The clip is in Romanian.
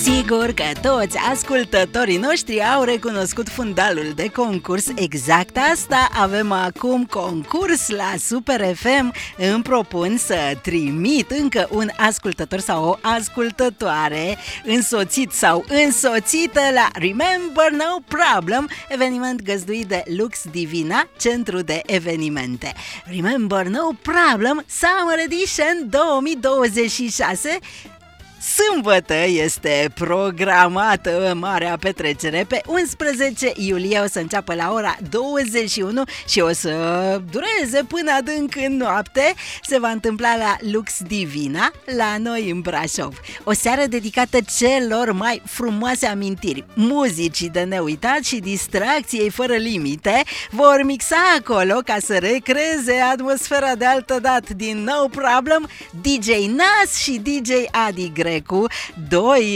Sigur că toți ascultătorii noștri au recunoscut fundalul de concurs. Exact asta avem acum, concurs la Super FM. Îmi propun să trimit încă un ascultător sau o ascultătoare însoțit sau însoțită la Remember No Problem, eveniment găzduit de Lux Divina, centru de evenimente. Remember No Problem Summer Edition 2026. Sâmbătă este programată marea petrecere. Pe 11 iulie o să înceapă la ora 21 și o să dureze până adânc în noapte. Se va întâmpla la Lux Divina, la noi în Brașov. O seară dedicată celor mai frumoase amintiri, muzicii de neuitat și distracției fără limite. Vor mixa acolo ca să recreeze atmosfera de altădată din No Problem DJ Nas și DJ Adi Grecu, doi